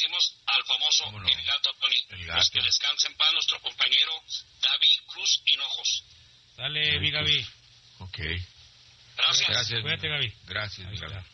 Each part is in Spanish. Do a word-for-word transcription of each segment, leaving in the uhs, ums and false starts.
decimos al famoso no? El Gato, Tony. El Gato. Pues que descanse en paz nuestro compañero David Cruz Hinojos. Dale, mi Gaby. Ok. Gracias. Gracias. Cuídate, Gaby. Gracias, mi Gaby.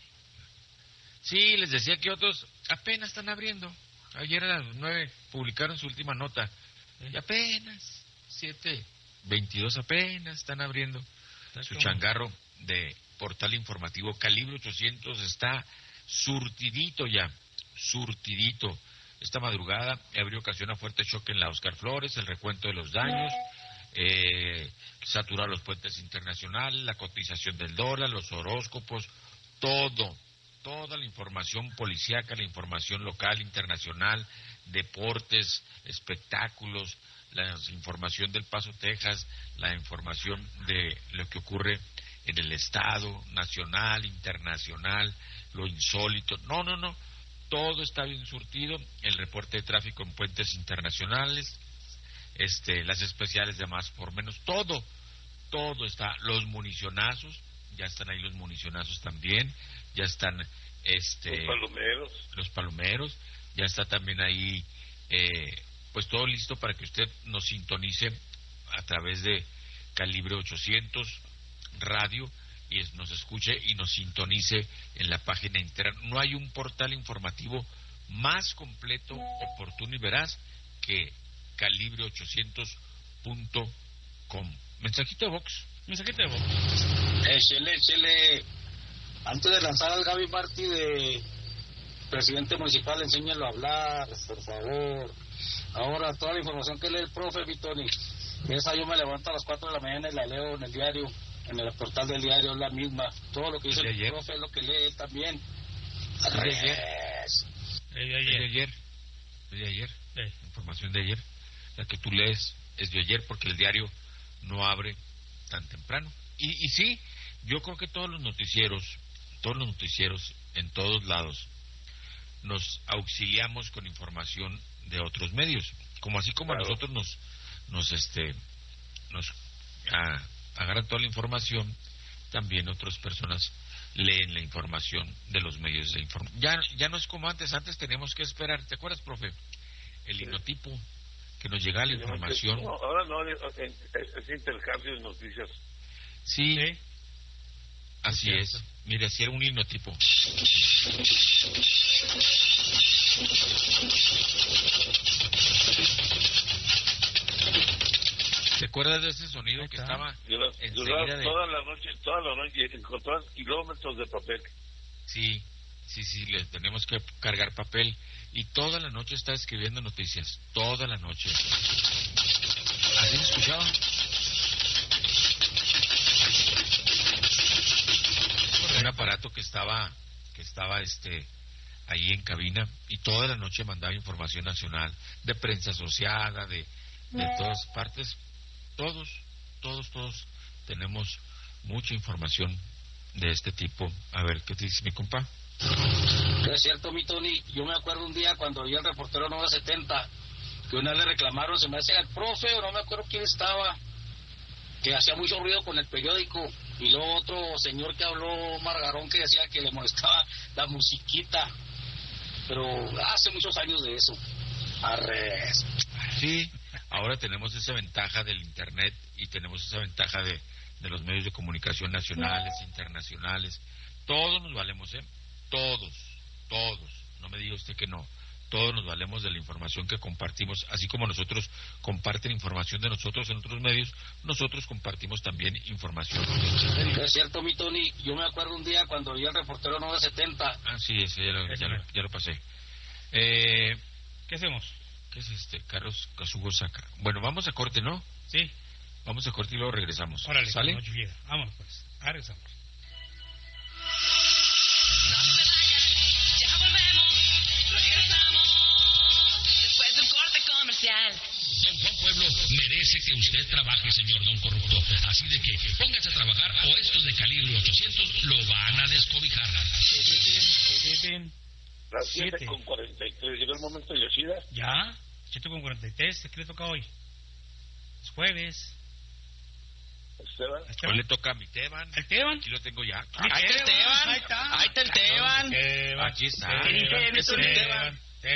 Sí, les decía que otros apenas están abriendo. Ayer a las nueve publicaron su última nota. Y apenas, siete veintidós apenas están abriendo. Su changarro de portal informativo Calibre ochocientos está surtidito ya, surtidito. Esta madrugada abrió ocasión a fuerte choque en la Oscar Flores, el recuento de los daños, eh, saturar los puentes internacionales, la cotización del dólar, los horóscopos, todo, toda la información policíaca, la información local, internacional, deportes, espectáculos, la información del Paso, Texas, la información de lo que ocurre en el estado, nacional, internacional, lo insólito. No, no, no, todo está bien surtido, el reporte de tráfico en puentes internacionales, este, las especiales de más por menos, todo, todo está, los municionazos, ya están ahí los municionazos también, ya están este los palomeros, los palomeros, ya está también ahí, eh, pues todo listo para que usted nos sintonice a través de Calibre ochocientos Radio y es, nos escuche y nos sintonice en la página interna. No hay un portal informativo más completo, oportuno y veraz que calibre ochocientos punto com. Mensajito de Vox. Mensajito de Vox. Échele, échele. Antes de lanzar al Gaby Martí de presidente municipal, enséñalo a hablar, por favor. Ahora, toda la información que lee el profe Vitoni, esa yo me levanto a las cuatro de la mañana y la leo en el diario, en el portal del diario, es la misma. Todo lo que dice el profe es lo que lee él también. ¿Es de ayer? Es de ayer. ¿Es de ayer? ¿Es de ayer? Sí. Información de ayer. La que tú lees es de ayer porque el diario no abre tan temprano. Y, y sí, yo creo que todos los noticieros, todos los noticieros en todos lados, nos auxiliamos con información de otros medios, como así como claro. a nosotros nos nos este nos a, agarran toda la información, también otras personas leen la información de los medios de información. Ya ya no es como antes, antes teníamos que esperar, ¿te acuerdas, profe? El sí. linotipo que nos llegaba la sí, información. No, ahora no, es, es intercambio de noticias. Sí. ¿Sí? Así es, es. Mire, así era un linotipo. ¿Te acuerdas de ese sonido que estaba enseguida de... toda la noche, toda la noche encontraban kilómetros de papel? Sí, sí, sí, le tenemos que cargar papel y toda la noche está escribiendo noticias, toda la noche. ¿Así se escuchaba? Un aparato que estaba, que estaba este ahí en cabina y toda la noche mandaba información nacional, de prensa asociada, de, de todas partes. Todos, todos, todos tenemos mucha información de este tipo. A ver, ¿qué te dice mi compa? Es cierto, mi Tony. Yo me acuerdo un día cuando vi al reportero nueve setenta, que una vez le reclamaron, se me hacía el profe, o no me acuerdo quién estaba, que hacía mucho ruido con el periódico. Y luego otro señor que habló, Margarón, que decía que le molestaba la musiquita. Pero hace muchos años de eso. Arres. Sí. Ahora tenemos esa ventaja del internet y tenemos esa ventaja de, de los medios de comunicación nacionales, internacionales. Todos nos valemos, ¿eh? Todos, todos. No me diga usted que no. Todos nos valemos de la información que compartimos. Así como nosotros comparten información de nosotros en otros medios, nosotros compartimos también información. Es cierto, mi Tony. Yo me acuerdo un día cuando vi al reportero nueve setenta. Ah, sí, ese ya lo, ya lo, ya lo pasé. Eh, ¿Qué hacemos? ¿Qué es este? Carlos Casugo saca. Bueno, vamos a corte, ¿no? Sí. Vamos a corte y luego regresamos. Órale, ¿sale? No, Vámonos, pues. Ahora regresamos. No se vayan, ya volvemos. Regresamos después del corte comercial. Don Juan Pueblo merece que usted trabaje, señor Don Corrupto. Así de que póngase a trabajar o estos de calibre ochocientos lo van a descobijar. Las siete con cuarenta y tres, llegó el momento de Yoshida. Ya, siete con cuarenta y tres, ¿qué le toca hoy? Es jueves. Esteban. Hoy le toca a mi Teban. ¿El Teban? Aquí lo tengo ya. Ahí está el Teban. Ahí está el Teban. Aquí está. ¿Qué dice mi Teban? Teban.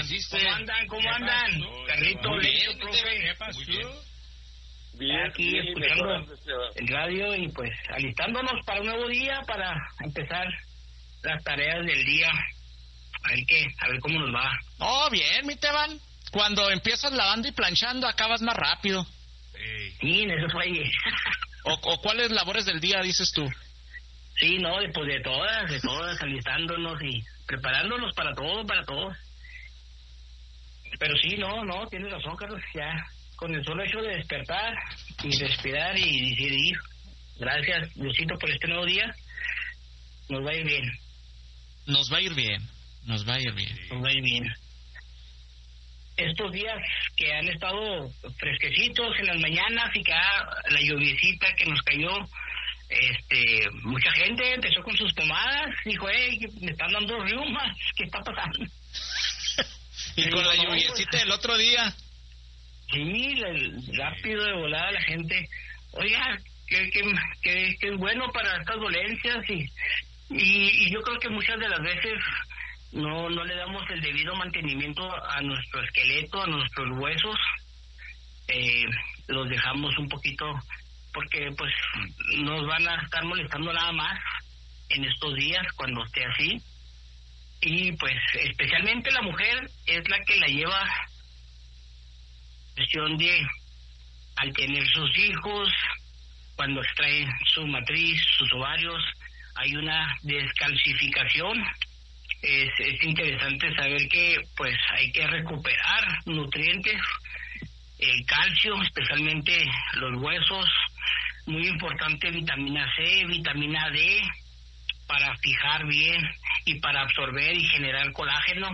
amaneciste? ¿Cómo andan? ¿Cómo andan? Carrito, Muy bien, Lecho, profe. ¿Qué pasó? Muy bien. Bien, Aquí bien, escuchando mejorando, Esteban. el radio y pues alistándonos para un nuevo día, para empezar las tareas del día. A ver qué, a ver cómo nos va. Oh, bien, mi Teban. Cuando empiezas lavando y planchando, acabas más rápido. Ey. Sí, en eso fue. ¿O, o cuáles labores del día dices tú? Sí, no, después de todas, de todas, alistándonos y preparándonos para todo, para todo. Pero sí, no, no, tienes razón, Carlos, ya con el solo hecho de despertar y respirar y decidir, gracias, Diosito, por este nuevo día, nos va a ir bien, Nos va a ir bien, nos va a ir bien. nos va a ir bien. Estos días que han estado fresquecitos en las mañanas y que ah, la lluviecita que nos cayó, este, mucha gente empezó con sus pomadas, dijo, hey, me están dando riumas, ¿qué está pasando? Y Sí, con la no, lluviecita pues, del otro día. Sí, la- rápido de volada la gente, oiga, que, que, que, que es bueno para estas dolencias y, y, y yo creo que muchas de las veces no, no le damos el debido mantenimiento a nuestro esqueleto, a nuestros huesos, eh, los dejamos un poquito porque pues nos van a estar molestando nada más en estos días cuando esté así y pues especialmente la mujer es la que la lleva cuestión de al tener sus hijos, cuando extraen su matriz, sus ovarios, hay una descalcificación. Es, es interesante saber que pues hay que recuperar nutrientes, el calcio, especialmente los huesos, muy importante vitamina C, vitamina D, para fijar bien y para absorber y generar colágeno.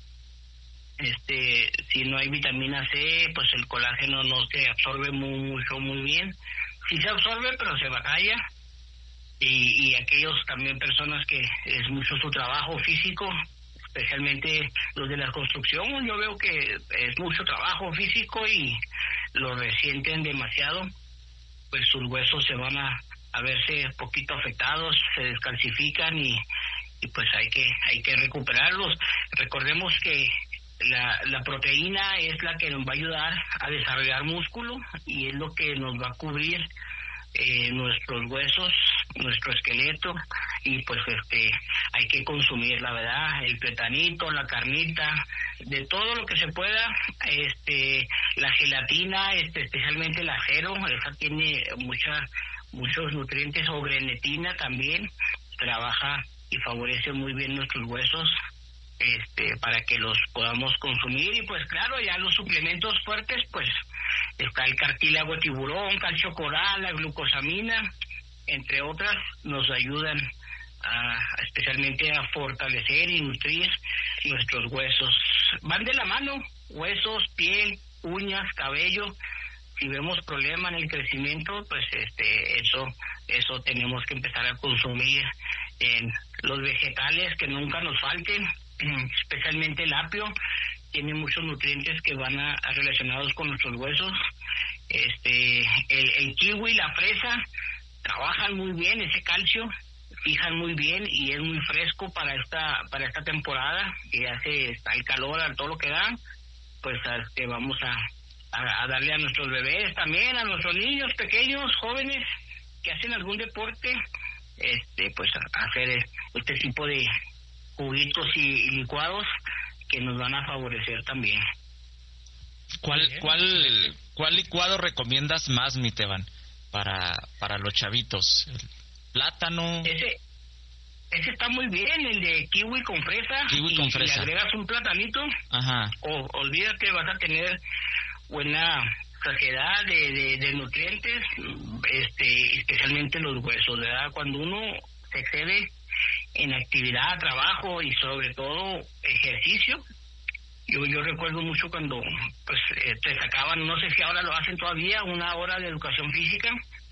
Este, si no hay vitamina C, pues el colágeno no se absorbe muy, mucho, muy bien. Sí se absorbe, pero se batalla. Y, y aquellos también personas que es mucho su trabajo físico, especialmente los de la construcción, yo veo que es mucho trabajo físico y lo resienten demasiado, pues sus huesos se van a, a verse poquito afectados, se descalcifican y, y pues hay que, hay que recuperarlos. Recordemos que La, la proteína es la que nos va a ayudar a desarrollar músculo y es lo que nos va a cubrir eh, nuestros huesos, nuestro esqueleto y pues este hay que consumir, la verdad, el platanito, la carnita, de todo lo que se pueda, este la gelatina, este especialmente el acero, esa tiene mucha muchos nutrientes, o grenetina también, trabaja y favorece muy bien nuestros huesos. Este, para que los podamos consumir y pues claro, ya los suplementos fuertes, pues está el cartílago de tiburón, calcio coral, la glucosamina, entre otras, nos ayudan a, especialmente a fortalecer y nutrir nuestros huesos. Van de la mano, huesos, piel, uñas, cabello. Si vemos problema en el crecimiento, pues este eso eso tenemos que empezar a consumir en los vegetales, que nunca nos falten, especialmente el apio, tiene muchos nutrientes que van a, a relacionados con nuestros huesos. Este el, el kiwi, la fresa, trabajan muy bien ese calcio, fijan muy bien y es muy fresco para esta para esta temporada que hace está el calor a todo lo que da. Pues este, vamos a A, a darle a nuestros bebés también, a nuestros niños pequeños, jóvenes que hacen algún deporte, este pues a, a hacer este tipo de juguitos y, y licuados que nos van a favorecer también. ¿Cuál cuál cuál licuado recomiendas más, mi Teban, para para los chavitos? ¿El plátano? Ese ese está muy bien, el de kiwi con fresa. Kiwi y con si fresa. le agregas un platanito, Ajá. o olvídate, vas a tener buena saciedad de, de, de nutrientes, este especialmente los huesos, ¿verdad? Cuando uno se excede en actividad, trabajo y sobre todo ejercicio, yo yo recuerdo mucho cuando pues eh, te sacaban, no sé si ahora lo hacen todavía, una hora de educación física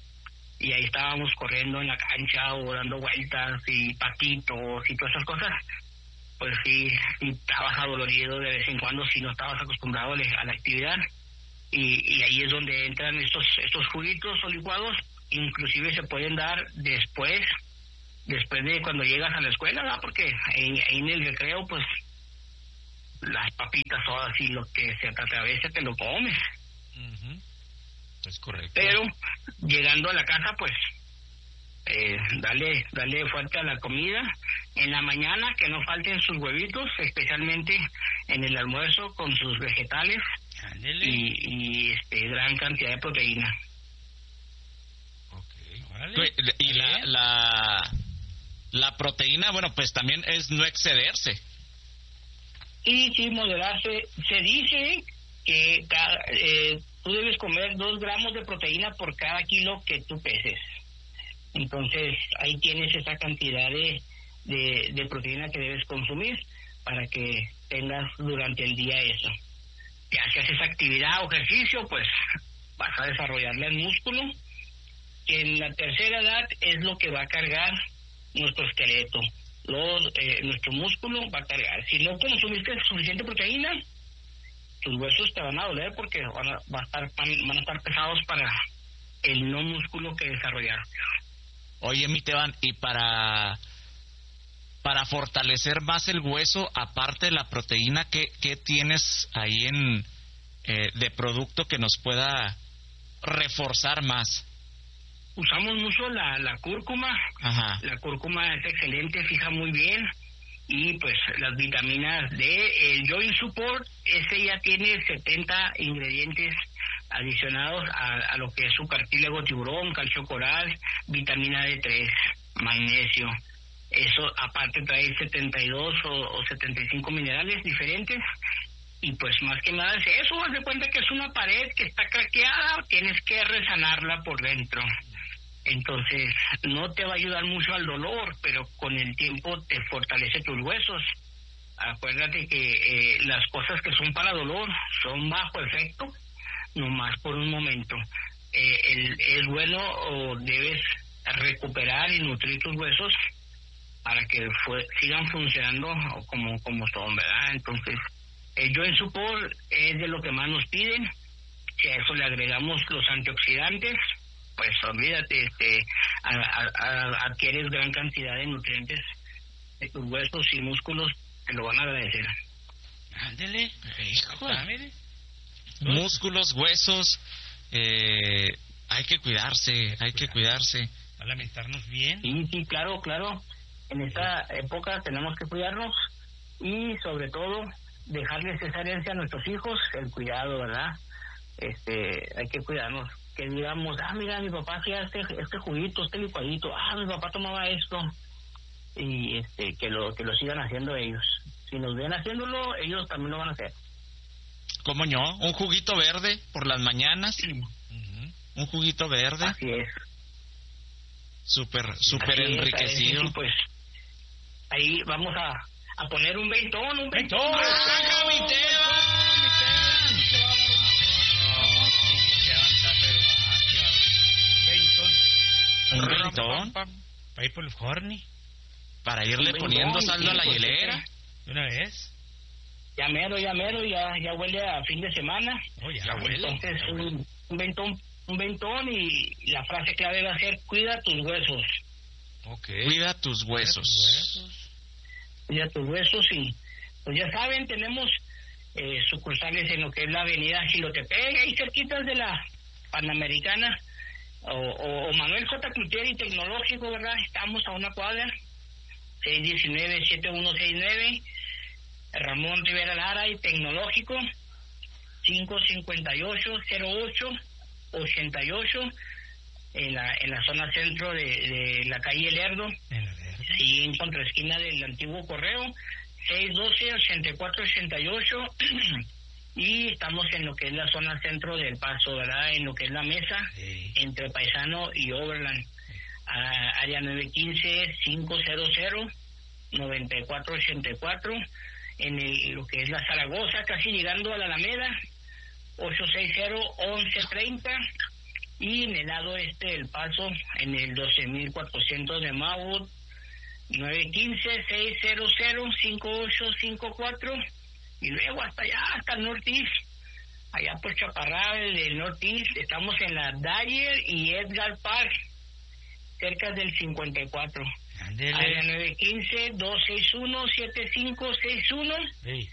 y ahí estábamos corriendo en la cancha o dando vueltas y patitos y todas esas cosas. Pues sí, sí estabas adolorido de vez en cuando si no estabas acostumbrado a la actividad. Y, y ahí es donde entran estos estos juguitos o licuados, inclusive se pueden dar después, después de cuando llegas a la escuela, ¿verdad? Porque ahí, ahí en el recreo, pues las papitas todas y lo que se te atravese te lo comes. Uh-huh. Es correcto. Pero llegando a la casa, pues eh, dale dale fuerte a la comida. En la mañana que no falten sus huevitos, especialmente en el almuerzo con sus vegetales y, y este gran cantidad de proteína. Okay. Y la, la la proteína, bueno, pues también es no excederse. Y sí, moderarse. Se dice que cada, eh, tú debes comer dos gramos de proteína por cada kilo que tú peses. Entonces, ahí tienes esa cantidad de, de, de proteína que debes consumir para que tengas durante el día eso. Ya si haces actividad o ejercicio, pues vas a desarrollarle el músculo, que en la tercera edad es lo que va a cargar nuestro esqueleto. Los, eh, nuestro músculo va a cargar. Si no consumiste suficiente proteína, tus huesos te van a doler porque van a, va a estar, van, van a estar pesados para el no músculo que desarrollar. Oye, mi Teban, y para para fortalecer más el hueso, aparte de la proteína, ¿qué, qué tienes ahí en eh, de producto que nos pueda reforzar más? Usamos mucho la, la cúrcuma. Ajá. La cúrcuma es excelente, fija muy bien. Y pues las vitaminas de el Joint Support, ese ya tiene setenta ingredientes adicionados a, a lo que es su cartílago tiburón, calcio coral, vitamina D tres, magnesio. Eso aparte trae setenta y dos o, o setenta y cinco minerales diferentes. Y pues más que nada es eso, haz de cuenta que es una pared que está craqueada, tienes que resanarla por dentro. Entonces, no te va a ayudar mucho al dolor, pero con el tiempo te fortalece tus huesos. Acuérdate que eh, las cosas que son para dolor son bajo efecto, nomás por un momento. Eh, el, es bueno o debes recuperar y nutrir tus huesos para que fue, sigan funcionando como, como son, ¿verdad? Entonces, el Joint Support es de lo que más nos piden. Si a eso le agregamos los antioxidantes, pues olvídate, este, a, a, a, adquieres gran cantidad de nutrientes de tus huesos y músculos, te lo van a agradecer. Ándele, hijo, ah, mire. Músculos, huesos, eh, hay que cuidarse, hay que cuidarse. Alimentarnos bien. Sí, sí, claro, claro. En esta época tenemos que cuidarnos y sobre todo dejarles esa herencia a nuestros hijos, el cuidado, ¿verdad? Este, hay que cuidarnos. Que digamos, ah, mira, mi papá hacía este, este juguito, este licuadito, ah, mi papá tomaba esto, y este, que lo que lo sigan haciendo ellos. Si nos ven haciéndolo, ellos también lo van a hacer. ¿Cómo no? Un juguito verde por las mañanas. Sí. Uh-huh. Un juguito verde. Así es. Súper, súper enriquecido. Es, pues, ahí vamos a, a poner un veintón, un veintón. ¡Ah, mi Teo! ¿Un veintón? Para ir por el Horny. Para irle poniendo saldo a la hielera. ¿De una vez? Ya mero, ya mero, ya, ya huele a fin de semana. Oh, ya, ya huele. Entonces, ya huele. Un, un ventón, un ventón y la frase clave va a ser: cuida tus huesos. Okay. Cuida tus huesos. Cuida tus huesos y, pues ya saben, tenemos eh, sucursales en lo que es la avenida Gilotepec, ahí cerquitas de la Panamericana. O, o, o Manuel J. Clutieri Tecnológico, ¿verdad? Estamos a una cuadra, seis uno nueve, siete uno seis nueve. Ramón Rivera Lara y Tecnológico, cinco cinco ocho, cero ocho, ochenta y ocho, en la, en la zona centro de, de la calle Lerdo, sí, en contraesquina del antiguo correo, seis uno dos, ochenta y cuatro ochenta y ocho. Y estamos en lo que es la zona centro del Paso, ¿verdad? En lo que es la mesa, sí, entre Paisano y Overland. A, área nueve uno cinco, cinco cero cero, nueve cuatro ocho cuatro. En el, lo que es la Zaragoza, casi llegando a la Alameda, ocho seis cero, once treinta. Y en el lado este del Paso, en el doce mil cuatrocientos de Maubourg, nueve uno cinco, seis cero cero, cinco ocho cinco cuatro. Y luego hasta allá, hasta el Northeast, allá por Chaparral del Northeast, estamos en la Dyer y Edgar Park, cerca del cincuenta y cuatro. Área nueve uno cinco, dos seis uno, siete cinco seis uno. Sí.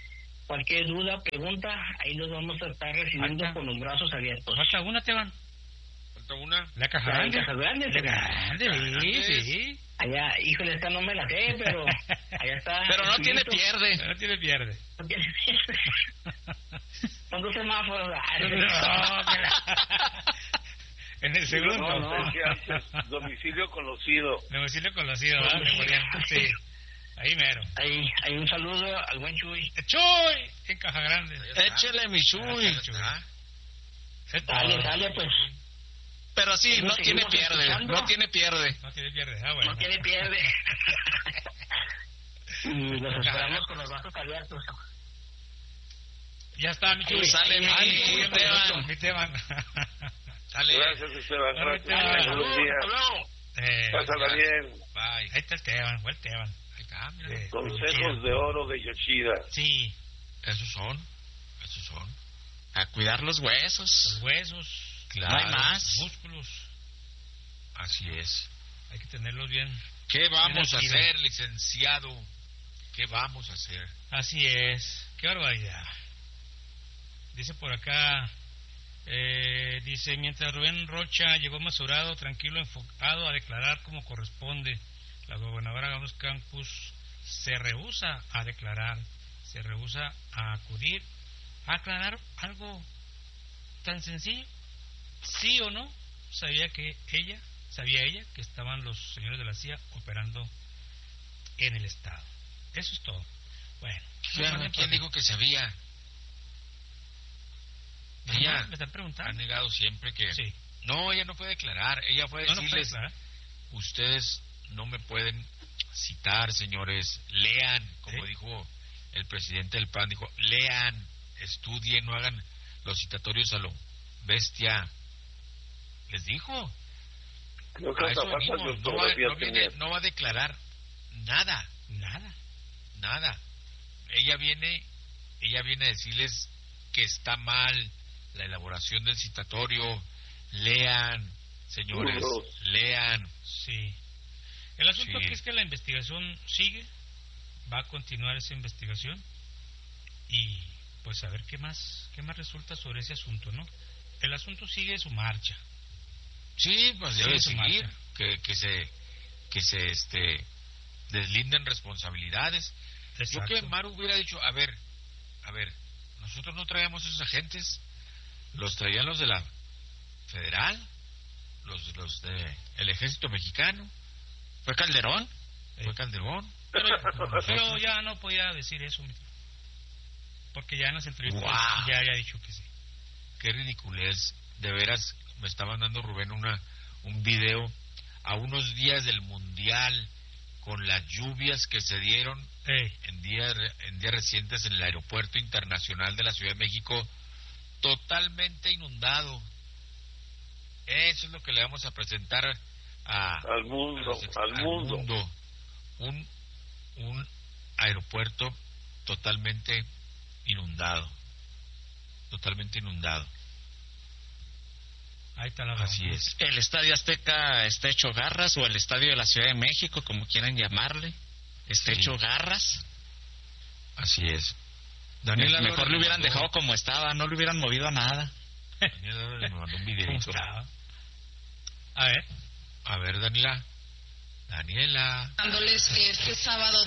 Cualquier duda, pregunta, ahí los vamos a estar recibiendo Falta. con los brazos abiertos. Falta una, Teban. Falta una. La caja La grande. Cajas Grandes. La caja grande, sí, Grandes. sí. Allá, híjole, esta no me la sé, pero allá está. Pero no el tiene chulito. pierde. No tiene pierde. No tiene pierde. Son dos semáforos. No, que la- En el segundo. No, no. Decía antes, domicilio conocido. Domicilio conocido, ¿verdad? Memorial. Sí. Ahí mero. Ahí, hay un saludo al buen Chuy. ¡Chuy! En caja grande. Échele mi Chuy. Ah, Es Dale, todo. dale, pues. Pero sí, ¿Nos no tiene seguimos pierde. escuchando? No tiene pierde. No tiene pierde. Ah, bueno. No tiene pierde. Y los esperamos con los brazos abiertos. Ya está, mi Chuy. Sale mi Ay, Teban. Mi Teban. dale. Gracias, Esteban. Dale, Gracias. Esteban. Buenos días. Hasta luego. Eh, Pásala bien. Bye. Ahí está el Teban, fue el Teban. Ahí está, mira. Sí. Consejos de oro de Yoshida. Sí, Esos son. Esos son. A cuidar los los huesos. huesos, Claro. No hay más. músculos, Así es. hay que tenerlos bien. ¿Qué vamos a activo. hacer, licenciado? ¿Qué vamos a hacer? Así es, qué barbaridad. Dice por acá, eh, dice, mientras Rubén Rocha llegó mesurado, tranquilo, enfocado a declarar como corresponde, la gobernadora Gamos Campos se rehúsa a declarar, se rehúsa a acudir, a aclarar algo tan sencillo. Sí o no, sabía que ella, sabía ella que estaban los señores de la C I A operando en el Estado. Eso es todo. Bueno, ¿Quién, quién dijo que sabía? Ella me están ha preguntando. negado siempre que... Sí. No, ella no fue a declarar. Ella fue a No, no puede decirles, declarar. ustedes no me pueden citar, señores. Lean, como Sí. dijo el presidente del P A N, dijo, lean, estudien, no hagan los citatorios a lo bestia. Les dijo. Creo que A hasta eso falta venimos. de No va, ortografía no viene- tenía. no va a declarar nada. Nada. Nada. Ella viene, ella viene a decirles que está mal la elaboración del citatorio. Lean, señores, Burros. lean. Sí. El asunto Sí. aquí es que la investigación sigue, va a continuar esa investigación y pues a ver qué más, qué más resulta sobre ese asunto, ¿no? El asunto sigue su marcha. Sí, pues Sí, debe su seguir, marcha. que, que se, que se, este, deslinden responsabilidades. Yo Exacto. que Maru hubiera dicho, a ver, a ver, nosotros no traíamos esos agentes, los traían los de la federal, los, los de el ejército mexicano, ¿Fue Calderón? fue Calderón. Pero yo ya no podía decir eso, mi tío. Porque ya en las entrevistas Guau. ya había dicho que sí. Qué ridiculez, de veras, me está mandando Rubén una, un video a unos días del Mundial, con las lluvias que se dieron Ey, en días, en días recientes en el Aeropuerto Internacional de la Ciudad de México, totalmente inundado. Eso es lo que le vamos a presentar a, Al mundo, a los ex- al mundo. Un, un aeropuerto totalmente inundado. Totalmente inundado. ahí está la Así razón. es. El Estadio Azteca está hecho garras, o el Estadio de la Ciudad de México, como quieran llamarle, está Sí. hecho garras. Así es. Me- Daniel Mejor Álvarez lo hubieran me mandó- dejado como estaba, no lo hubieran movido a nada. Daniel Álvarez me mandó un ¿Cómo videito. estaba? A ver. A ver, Daniela. Daniela. Dándoles que este sábado,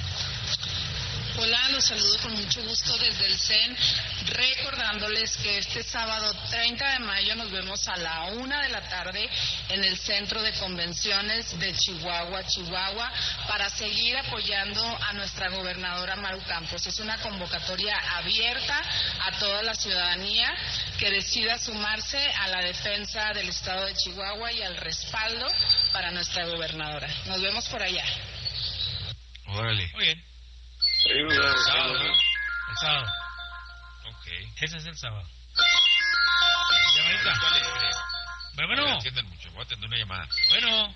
hola, los saludo con mucho gusto desde el C E N, recordándoles que este sábado treinta de mayo nos vemos a la una de la tarde en el Centro de Convenciones de Chihuahua, Chihuahua, para seguir apoyando a nuestra gobernadora Maru Campos. Es una convocatoria abierta a toda la ciudadanía que decida sumarse a la defensa del Estado de Chihuahua y al respaldo para nuestra gobernadora. Nos vemos por allá. Órale. Muy bien. Hay una- Sábado, ¿no? El sábado. Ok. Ese es el sábado. Llamadita. Dale, dale. Bueno, No me bueno. entiendan mucho. Voy a atender una llamada. Bueno.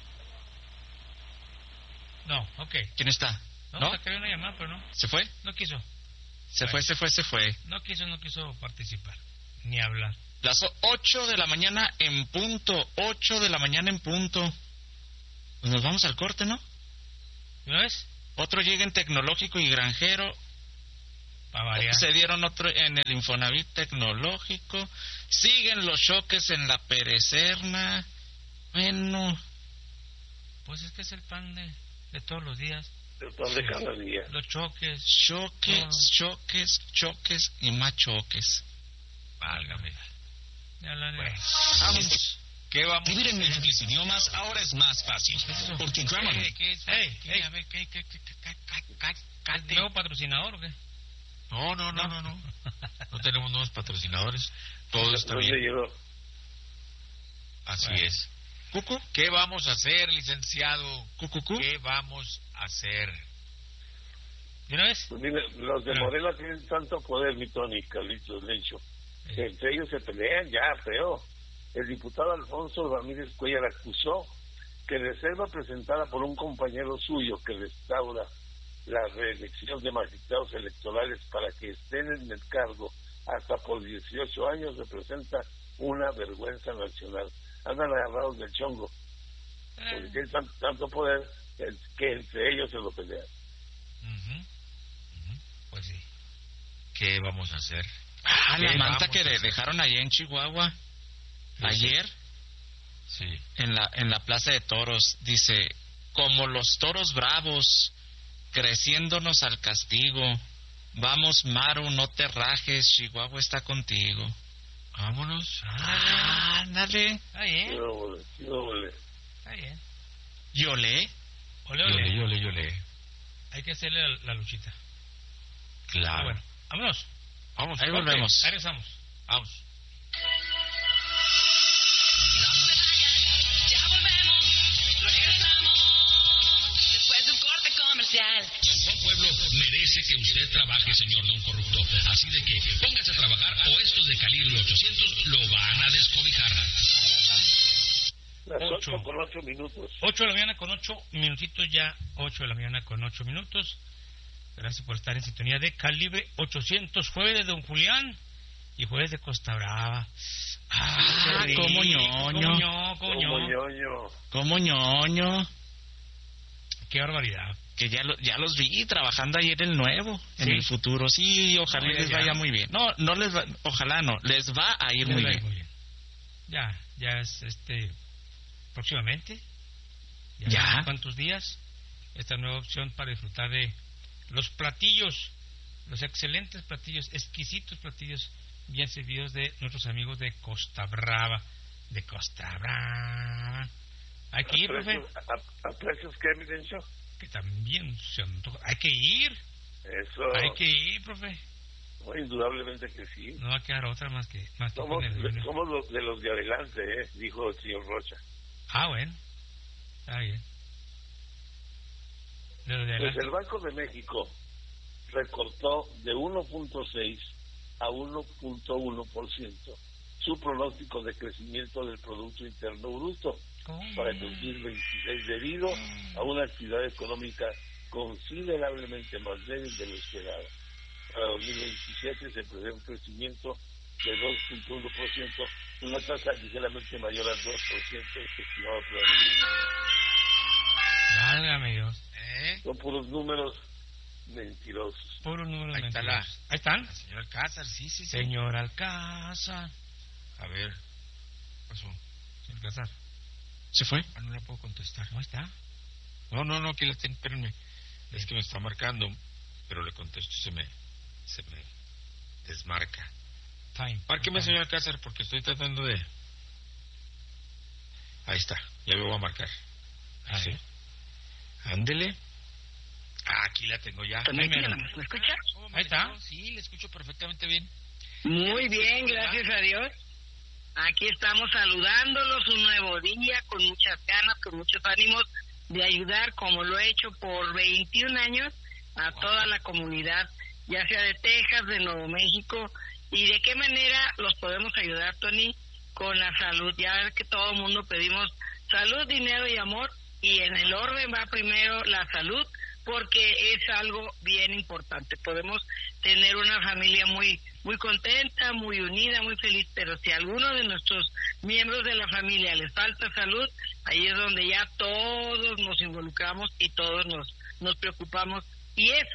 No, ok. ¿Quién está? No, ¿No? se quería una llamada, pero no. ¿Se fue? No quiso. Se fue, se fue, se fue. No quiso, no quiso participar. Ni hablar. Las ocho de la mañana en punto. Ocho de la mañana en punto. Pues nos vamos al corte, ¿no? ¿De una vez? Otro llega en tecnológico y granjero. Se dieron otro en el Infonavit Tecnológico. Siguen los choques en la Perecerna. Bueno, pues es que es el pan de, de todos los días. El pan de cada día. Los choques. Choques, oh. choques, choques y más choques. Válgame. Ya la bueno, vamos. ¿Qué vamos? Vivir en múltiples idiomas ahora es más fácil. Porque Grammarly... ¿Qué, qué es? Hey, ¿Qué, hey. A ver, ¿qué, qué, qué, qué, qué, ¿Nuevo patrocinador o qué? No, no, no, no, no. No tenemos nuevos patrocinadores. Todo está bien. Así bueno. es. ¿Cucu? ¿Qué vamos a hacer, licenciado? ¿Cucucú? ¿Qué vamos a hacer? ¿De una vez? Pues mire, los de Morena tienen tanto poder, mi Tony, Carlitos, Lencho, eh. que entre ellos se pelean ya, feo. El diputado Alfonso Ramírez Cuellar acusó que reserva presentada por un compañero suyo que restaura la reelección de magistrados electorales para que estén en el cargo hasta por dieciocho años representa una vergüenza nacional. Andan agarrados del chongo, porque tienen tanto, tanto poder que entre ellos se lo pelean. Uh-huh. Uh-huh. Pues sí. ¿Qué vamos a hacer? Ah, la manta que de, dejaron allá en Chihuahua sí, ayer sí. en la en la plaza de toros, dice: como los toros bravos creciéndonos al castigo, vamos Maru, no te rajes, Chihuahua está contigo. Vámonos. Ah, ándale. Está bien. Yole. Está bien. ¿Yole? Ole, ole. Yole, yole, yole. Hay que hacerle la, la luchita. Claro. Ah, bueno, vámonos. Vamos. Ahí volvemos. Ahí regresamos. Vamos. No te vayas, ya volvemos, regresamos, después de un corte comercial. Don Juan Pueblo merece que usted trabaje, señor Don Corrupto. Así de que póngase a trabajar o estos de calibre ochocientos lo van a descobijar. Las ocho con ocho minutos. Ocho de la mañana con ocho minutitos ya. Ocho de la mañana con ocho minutos. Gracias por estar en sintonía de Calibre ochocientos. Jueves de Don Julián y jueves de Costa Brava. Ah, como ñoño. Como ñoño. Como ñoño. Qué barbaridad. Que ya, lo, ya los vi trabajando ahí en el nuevo, en ¿sí? el futuro. Sí, ojalá no, les ya. vaya muy bien. No, no les va, ojalá no, les va a ir muy bien. muy bien. Ya, ya es este, próximamente. Ya. ya. ¿Cuántos días? Esta nueva opción para disfrutar de los platillos, los excelentes platillos, exquisitos platillos bien servidos de nuestros amigos de Costa Brava. De Costa Brava. Hay que ir, profe. ¿A, a precios qué, mi Lencho? Que también se antoja. Hay que ir. Eso. Hay que ir, profe. No, indudablemente que sí. No va a quedar otra más que más somos, que somos los de los de adelante, ¿eh? Dijo el señor Rocha. Ah, bueno. Está bien. De los de pues el Banco de México recortó de uno punto seis a uno punto uno por ciento su pronóstico de crecimiento del Producto Interno Bruto ¿Cómo? para el dos mil veintiséis debido a una actividad económica considerablemente más débil de lo esperado. Para dos mil veintisiete se prevé un crecimiento de dos punto uno por ciento, una tasa ligeramente mayor al dos por ciento estimado por el ministro. Válgame Dios. ¿Eh? Son puros números mentirosos. Puros números Ahí mentirosos. Está la, Ahí están. La señora Alcázar, sí, sí, sí. Señor Alcázar. A ver, ¿qué pasó? Señor Alcázar. ¿Se fue? Ah, no la puedo contestar. ¿Cómo está? No, no, no, aquí la tengo, espérenme. Es que me está marcando, pero le contesto y se me, se me desmarca. Time. Márqueme, señor Alcázar, porque estoy tratando de... Ahí está, ya me voy a marcar. Ahí. Sí. Ándele. Ah, aquí la tengo ya. ¿Me escucha? Ahí está. Sí, le escucho perfectamente bien. Muy bien, gracias a Dios. Aquí estamos saludándolos un nuevo día, con muchas ganas, con muchos ánimos de ayudar, como lo he hecho por veintiún años, a wow. toda la comunidad, ya sea de Texas, de Nuevo México. ¿Y de qué manera los podemos ayudar, Tony? Con la salud. Ya que todo el mundo pedimos salud, dinero y amor, y en el orden va primero la salud, porque es algo bien importante. Podemos tener una familia muy muy contenta, muy unida, muy feliz, pero si a alguno de nuestros miembros de la familia les falta salud, ahí es donde ya todos nos involucramos y todos nos nos preocupamos, y eso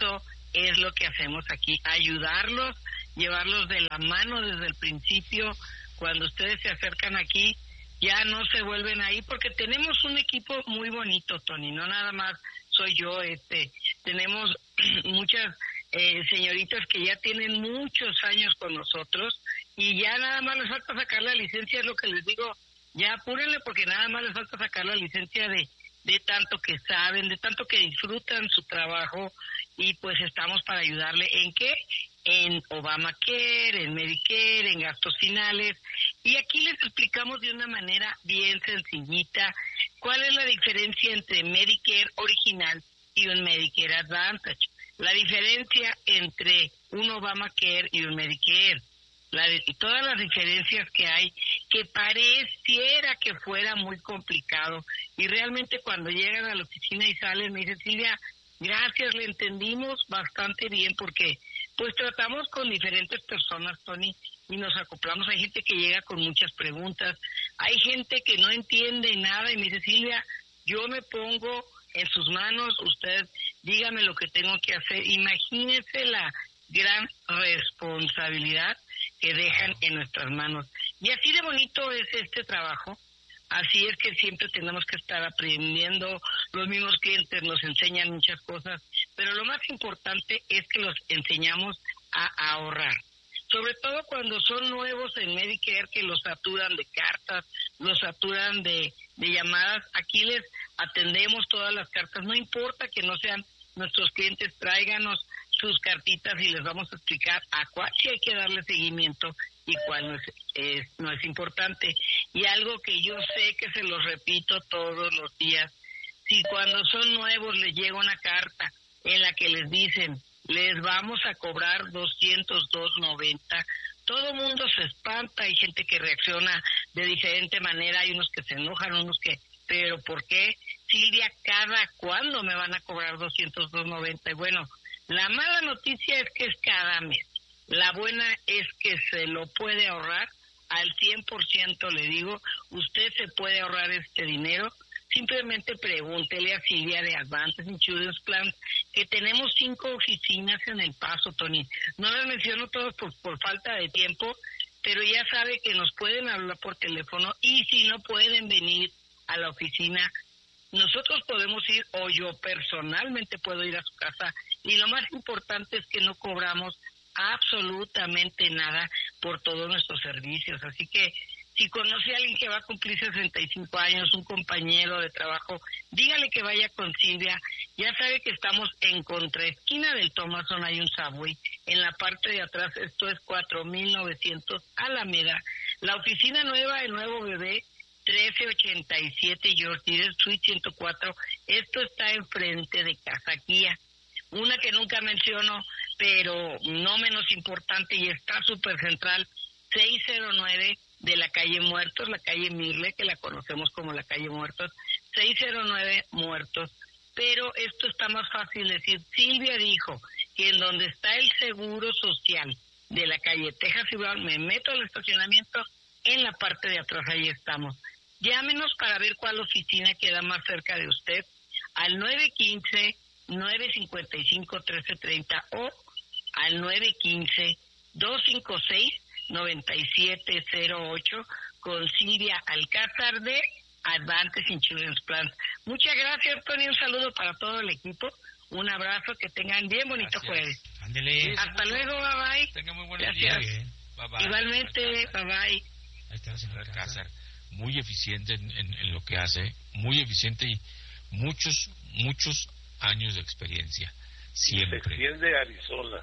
es lo que hacemos aquí, ayudarlos, llevarlos de la mano desde el principio. Cuando ustedes se acercan aquí, ya no se vuelven ahí, porque tenemos un equipo muy bonito, Tony, no nada más soy yo, este, tenemos muchas eh, señoritas que ya tienen muchos años con nosotros y ya nada más les falta sacar la licencia, es lo que les digo, ya apúrenle porque nada más les falta sacar la licencia de, de tanto que saben, de tanto que disfrutan su trabajo, y pues estamos para ayudarle. ¿En qué? En Obamacare, en Medicare, en gastos finales, y aquí les explicamos de una manera bien sencillita cuál es la diferencia entre Medicare original y un Medicare Advantage, la diferencia entre un Obamacare y un Medicare, la de, y todas las diferencias que hay, que pareciera que fuera muy complicado, y realmente cuando llegan a la oficina y salen me dicen, Silvia, gracias, le entendimos bastante bien, porque pues tratamos con diferentes personas, Tony, y nos acoplamos. Hay gente que llega con muchas preguntas, hay gente que no entiende nada y me dice, Silvia, yo me pongo en sus manos, usted dígame lo que tengo que hacer. Imagínese la gran responsabilidad que dejan en nuestras manos. Y así de bonito es este trabajo. Así es que siempre tenemos que estar aprendiendo, los mismos clientes nos enseñan muchas cosas, pero lo más importante es que los enseñamos a ahorrar. Sobre todo cuando son nuevos en Medicare, que los saturan de cartas, los saturan de, de llamadas. Aquí les atendemos todas las cartas, no importa que no sean nuestros clientes, tráiganos sus cartitas y les vamos a explicar a cuál sí hay que darle seguimiento y cuál no es, es, no es importante. Y algo que yo sé que se los repito todos los días, si cuando son nuevos les llega una carta en la que les dicen, les vamos a cobrar doscientos dos noventa, todo mundo se espanta, hay gente que reacciona de diferente manera, hay unos que se enojan, unos que, pero ¿por qué, Silvia, cada cuándo me van a cobrar doscientos dos noventa? Y bueno, la mala noticia es que es cada mes. La buena es que se lo puede ahorrar al cien por ciento, le digo, usted se puede ahorrar este dinero. Simplemente pregúntele a Silvia de Advantage Insurance Plans, que tenemos cinco oficinas en El Paso, Tony. No las menciono todas por, por falta de tiempo, pero ya sabe que nos pueden hablar por teléfono, y si no pueden venir a la oficina, nosotros podemos ir, o yo personalmente puedo ir a su casa, y lo más importante es que no cobramos absolutamente nada por todos nuestros servicios. Así que si conoce a alguien que va a cumplir sesenta y cinco años, un compañero de trabajo, dígale que vaya con Silvia. Ya sabe que estamos en contraesquina del Thomason, hay un Subway. En la parte de atrás, esto es cuatro mil novecientos Alameda. La oficina nueva, el nuevo bebé, trece ochenta y siete George Diller, Suite ciento cuatro. Esto está enfrente de Casa Guía. Una que nunca menciono, pero no menos importante y está súper central, seiscientos nueve de la calle Muertos, la calle Mirle, que la conocemos como la calle Muertos, seiscientos nueve Muertos. Pero esto está más fácil decir. Silvia dijo que en donde está el seguro social de la calle Texas y Brown, me meto al estacionamiento, en la parte de atrás, ahí estamos. Llámenos para ver cuál oficina queda más cerca de usted, al nueve uno cinco, nueve cinco cinco, uno tres tres cero o al nueve uno cinco, dos cinco seis, nueve siete cero ocho con Silvia Alcázar de Advantage Insurance Plans. Muchas gracias, Tony, un saludo para todo el equipo, un abrazo, que tengan bien bonito jueves. Ándele. Hasta luego, bye bye. Tenga muy buenos Gracias. días. Bye, bye. Igualmente, bye bye. Ahí está la señora Alcázar, muy eficiente en, en, en lo que hace, muy eficiente y muchos, muchos años de experiencia, siempre. Se extiende a Arizona.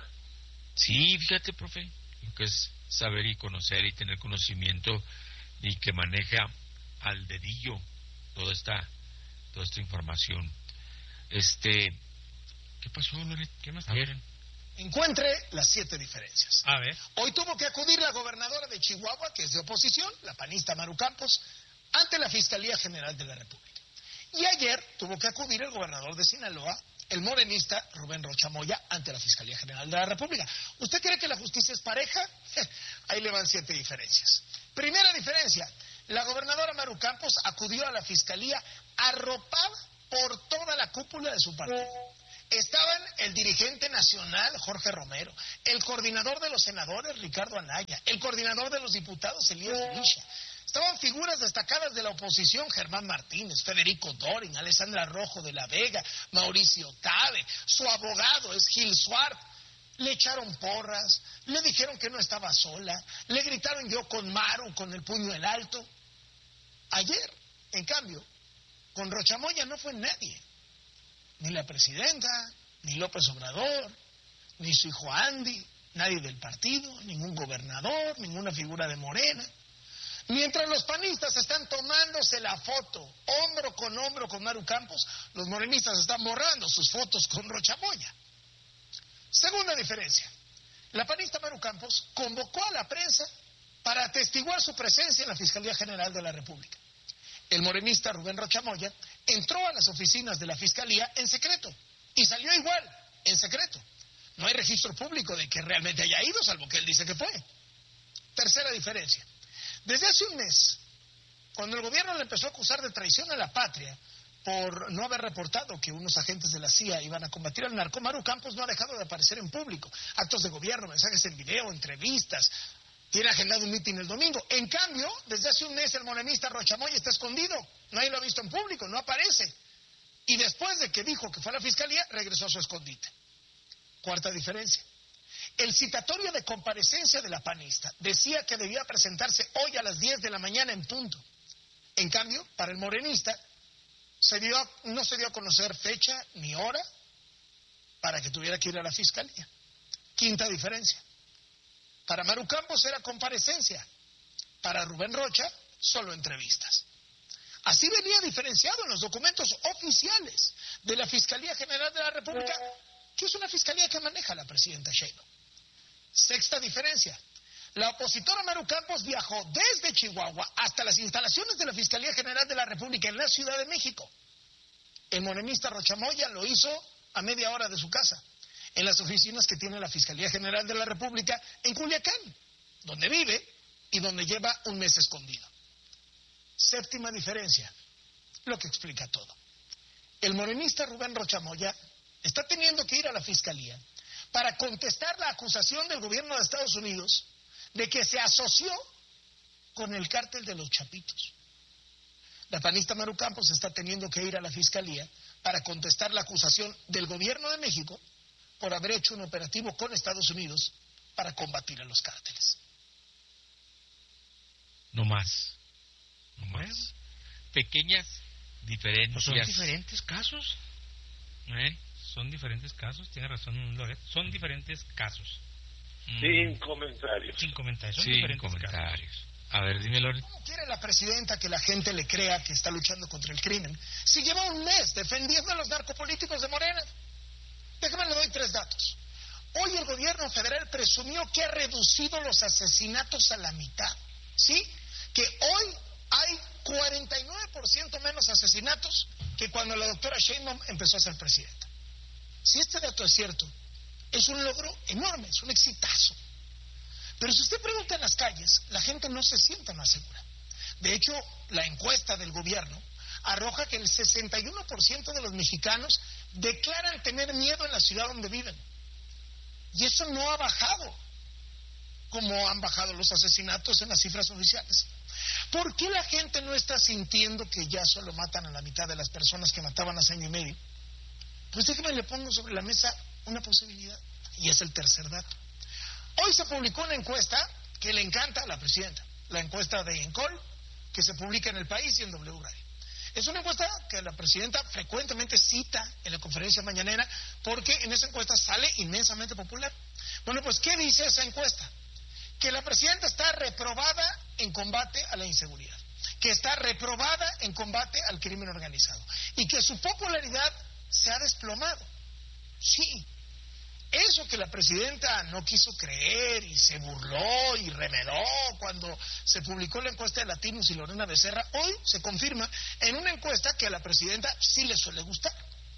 Sí, fíjate, profe, lo que es saber y conocer y tener conocimiento y que maneja al dedillo toda esta, toda esta información. Este, ¿qué pasó, Loret? ¿Qué más quieren? Encuentre las siete diferencias. A ver. Hoy tuvo que acudir la gobernadora de Chihuahua, que es de oposición, la panista Maru Campos, ante la Fiscalía General de la República. Y ayer tuvo que acudir el gobernador de Sinaloa, el morenista Rubén Rocha Moya, ante la Fiscalía General de la República. ¿Usted cree que la justicia es pareja? Ahí le van siete diferencias. Primera diferencia, la gobernadora Maru Campos acudió a la Fiscalía arropada por toda la cúpula de su partido. Estaban el dirigente nacional, Jorge Romero, el coordinador de los senadores, Ricardo Anaya, el coordinador de los diputados, Elías Urisha. Estaban figuras destacadas de la oposición, Germán Martínez, Federico Dorin, Alessandra Rojo de la Vega, Mauricio Tabe, su abogado es Gil Suárez. Le echaron porras, le dijeron que no estaba sola, le gritaron yo con Maru, con el puño en alto. Ayer, en cambio, con Rocha Moya no fue nadie. Ni la presidenta, ni López Obrador, ni su hijo Andy, nadie del partido, ningún gobernador, ninguna figura de Morena. Mientras los panistas están tomándose la foto, hombro con hombro con Maru Campos, los morenistas están borrando sus fotos con Rocha Moya. Segunda diferencia, la panista Maru Campos convocó a la prensa para atestiguar su presencia en la Fiscalía General de la República. El morenista Rubén Rocha Moya entró a las oficinas de la Fiscalía en secreto y salió igual, en secreto. No hay registro público de que realmente haya ido, salvo que él dice que fue. Tercera diferencia, desde hace un mes, cuando el gobierno le empezó a acusar de traición a la patria por no haber reportado que unos agentes de la C I A iban a combatir al narco, Maru Campos no ha dejado de aparecer en público. Actos de gobierno, mensajes en video, entrevistas. Tiene agendado un mitin el domingo. En cambio, desde hace un mes el morenista Rocha Moya está escondido. Nadie lo ha visto en público, no aparece. Y después de que dijo que fue a la fiscalía, regresó a su escondite. Cuarta diferencia. El citatorio de comparecencia de la panista decía que debía presentarse hoy a las diez de la mañana en punto. En cambio, para el morenista, se dio, no se dio a conocer fecha ni hora para que tuviera que ir a la fiscalía. Quinta diferencia. Para Maru Campos era comparecencia. Para Rubén Rocha, solo entrevistas. Así venía diferenciado en los documentos oficiales de la Fiscalía General de la República, que es una fiscalía que maneja la presidenta Sheinbaum. Sexta diferencia. La opositora Maru Campos viajó desde Chihuahua hasta las instalaciones de la Fiscalía General de la República en la Ciudad de México. El morenista Rocha Moya lo hizo a media hora de su casa, en las oficinas que tiene la Fiscalía General de la República en Culiacán, donde vive y donde lleva un mes escondido. Séptima diferencia, lo que explica todo. El morenista Rubén Rocha Moya está teniendo que ir a la Fiscalía para contestar la acusación del gobierno de Estados Unidos de que se asoció con el cártel de los Chapitos. La panista Maru Campos está teniendo que ir a la Fiscalía para contestar la acusación del gobierno de México por haber hecho un operativo con Estados Unidos para combatir a los cárteles. No más. No más. Pequeñas diferencias. Pues son diferentes casos. ¿Eh? Son diferentes casos, tiene razón Loret. Son diferentes casos. Sin comentarios. Sin comentarios. Son Sin diferentes comentarios. casos. A ver, dime, Loret. ¿Cómo quiere la presidenta que la gente le crea que está luchando contra el crimen si lleva un mes defendiendo a los narcopolíticos de Morena? Déjame le doy tres datos. Hoy el gobierno federal presumió que ha reducido los asesinatos a la mitad. ¿Sí? Que hoy hay cuarenta y nueve por ciento menos asesinatos que cuando la doctora Sheinbaum empezó a ser presidenta. Si este dato es cierto, es un logro enorme, es un exitazo. Pero si usted pregunta en las calles, la gente no se siente más segura. De hecho, la encuesta del gobierno arroja que el sesenta y uno por ciento de los mexicanos declaran tener miedo en la ciudad donde viven. Y eso no ha bajado, como han bajado los asesinatos en las cifras oficiales. ¿Por qué la gente no está sintiendo que ya solo matan a la mitad de las personas que mataban hace año y medio? Pues déjeme le pongo sobre la mesa una posibilidad, y es el tercer dato. Hoy se publicó una encuesta que le encanta a la presidenta, la encuesta de Encol, que se publica en El País y en W Radio. Es una encuesta que la presidenta frecuentemente cita en la conferencia mañanera porque en esa encuesta sale inmensamente popular. Bueno, pues, ¿qué dice esa encuesta? Que la presidenta está reprobada en combate a la inseguridad, que está reprobada en combate al crimen organizado y que su popularidad se ha desplomado. Sí, eso que la presidenta no quiso creer y se burló y remedó cuando se publicó la encuesta de Latinos y Lorena Becerra, hoy se confirma en una encuesta que a la presidenta sí le suele gustar.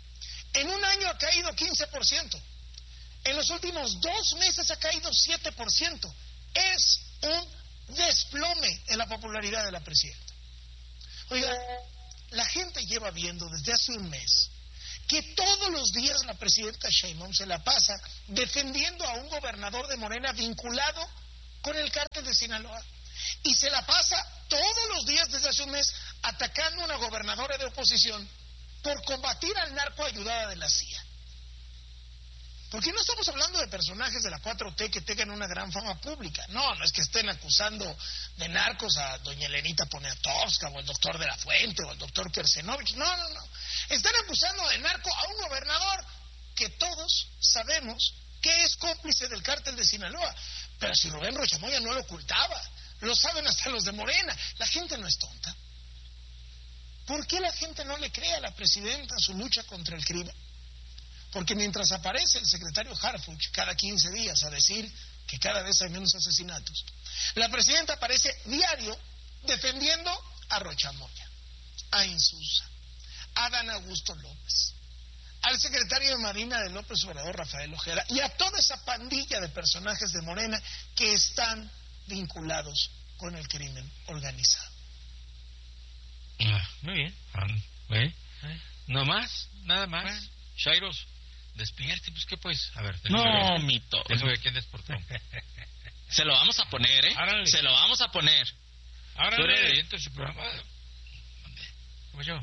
En un año ha caído quince por ciento, en los últimos dos meses ha caído siete por ciento. Es un desplome en la popularidad de la presidenta. Oiga, la gente lleva viendo desde hace un mes que todos los días la presidenta Sheinbaum se la pasa defendiendo a un gobernador de Morena vinculado con el cártel de Sinaloa. Y se la pasa todos los días desde hace un mes atacando a una gobernadora de oposición por combatir al narco ayudada de la C I A. Porque no estamos hablando de personajes de la cuatro T que tengan una gran fama pública. No, no es que estén acusando de narcos a doña Elenita Poniatowska o el doctor de la Fuente o el doctor Kersenovich. No, no, no. Están acusando de narco a un gobernador que todos sabemos que es cómplice del cártel de Sinaloa. Pero si Rubén Rocha Moya no lo ocultaba, lo saben hasta los de Morena. La gente no es tonta. ¿Por qué la gente no le cree a la presidenta en su lucha contra el crimen? Porque mientras aparece el secretario Harfuch cada quince días a decir que cada vez hay menos asesinatos, la presidenta aparece diario defendiendo a Rocha Moya, a Insulza, a Dan Augusto López, al secretario de Marina de López Obrador, Rafael Ojeda, y a toda esa pandilla de personajes de Morena que están vinculados con el crimen organizado. Ah, muy bien. ¿Eh? ¿Eh? No más, nada más. ¿Eh? Shairos, despierte, pues qué pues. A ver, no, mito. Eso de quién desportó. Se lo vamos a poner, ¿eh? Árale. Se lo vamos a poner. Ahora le en su programa. ¿Cómo yo?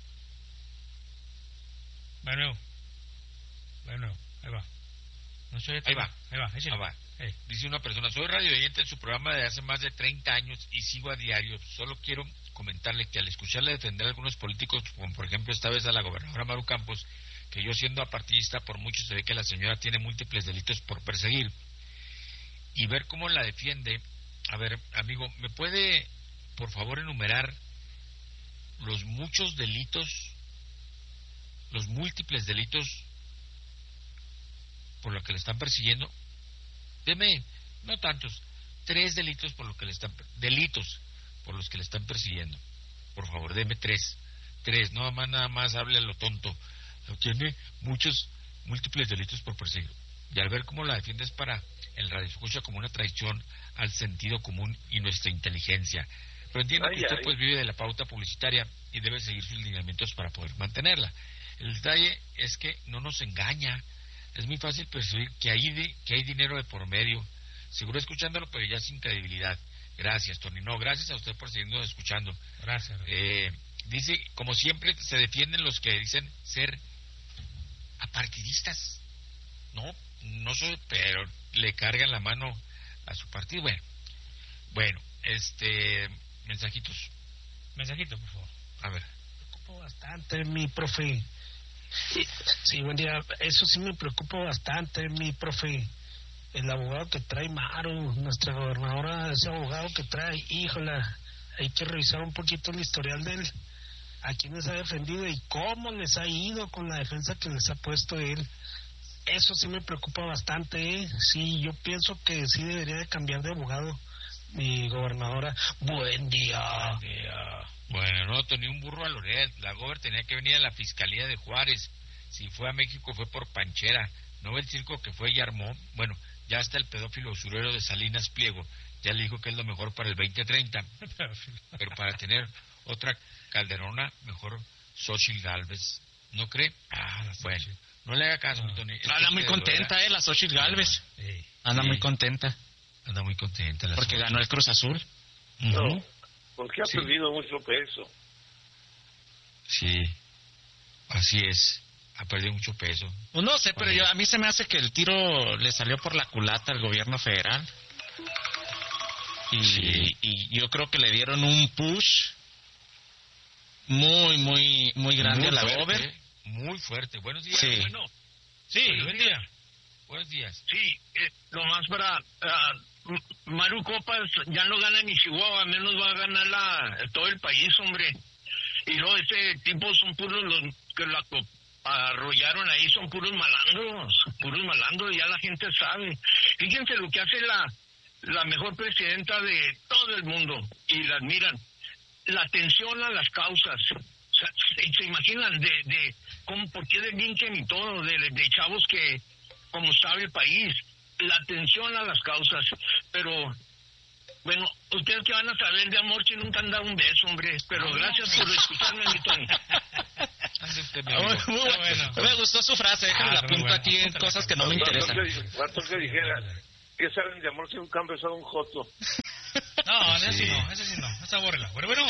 Bueno, bueno, ahí va. No soy ahí va, ahí va, ahí va. Hey. Dice una persona, soy radioyente en su programa de hace más de treinta años y sigo a diario. Solo quiero comentarle que al escucharle defender a algunos políticos, como por ejemplo esta vez a la gobernadora Maru Campos, que yo siendo apartidista por mucho se ve que la señora tiene múltiples delitos por perseguir, y ver cómo la defiende. A ver, amigo, ¿me puede por favor enumerar los muchos delitos, los múltiples delitos por los que le están persiguiendo? Deme, no tantos, tres delitos por los que le están delitos por los que le están persiguiendo. Por favor, deme tres, tres, no más nada más hable a lo tonto. Tiene muchos múltiples delitos por perseguir. Y al ver cómo la defiendes para el radio escucha como una traición al sentido común y nuestra inteligencia. Pero entiendo ay, que usted ay. pues vive de la pauta publicitaria y debe seguir sus lineamientos para poder mantenerla. El detalle es que no nos engaña. Es muy fácil percibir que hay, de, que hay dinero de por medio. Seguro escuchándolo, pero ya sin credibilidad. Gracias, Tony. No, gracias a usted por seguirnos escuchando. Gracias. Eh, dice, como siempre, se defienden los que dicen ser apartidistas. No, no soy, pero le cargan la mano a su partido. Bueno, bueno, este, mensajitos. Mensajito, por favor. A ver. Me preocupo bastante, mi profe. Sí, buen día. Eso sí me preocupa bastante, mi profe. El abogado que trae Maru, nuestra gobernadora, ese abogado que trae, híjola, hay que revisar un poquito el historial de él, a quiénes ha defendido y cómo les ha ido con la defensa que les ha puesto él. Eso sí me preocupa bastante, ¿eh? Sí, yo pienso que sí debería de cambiar de abogado mi gobernadora. Buen día. Buen día. Bueno, no, tenía un burro a Loret. La gober tenía que venir a la Fiscalía de Juárez. Si fue a México fue por Panchera. ¿No ve el circo que fue y armó? Bueno, ya está el pedófilo usurero de Salinas Pliego. Ya le dijo que es lo mejor para el veinte treinta. Pero para tener otra Calderona, mejor Xochitl Gálvez. ¿No cree? Ah, bueno. No le haga caso, mi Tony. Anda muy contenta, eh, la Xochitl Gálvez. Sí. Anda sí. muy contenta. Anda muy contenta. La Porque Xochitl. Ganó el Cruz Azul. No, uh-huh. porque ha sí. perdido mucho peso. Sí, así es. Ha perdido mucho peso. Pues no sé, pero yo, a mí se me hace que el tiro le salió por la culata al gobierno federal. Y, sí. y yo creo que le dieron un push muy, muy, muy grande muy a la fuerte, gober. Muy fuerte. Buenos días. Sí. Bueno. Sí, buen, buen día. día. Buenos días. Sí, eh, nomás para... Uh, Maru Copas ya no gana ni Chihuahua, menos va a ganar la, todo el país, hombre. Y luego ese tipo son puros los que la arrollaron ahí, son puros malandros, puros malandros, ya la gente sabe. Fíjense lo que hace la, la mejor presidenta de todo el mundo, y la admiran. La atención a las causas. O sea, se, se imaginan de, de cómo, por qué delinquen y todo, de, de chavos que, como sabe el país, la atención a las causas. Pero, bueno, ustedes que van a saber de amor si nunca han dado un beso, hombre. Pero gracias por escucharme, mi Tony. Ande usted, mi Ah, amigo. muy bueno. bueno. Me gustó su frase, déjame Ah, la muy apunto bueno. aquí en Apúntala. cosas que no me interesan. Faltó que dijera, ¿qué saben de amor si un cambio es un joto? No, ese sí Sí. no, ese sí no. Esa bórrela. Bueno, bueno.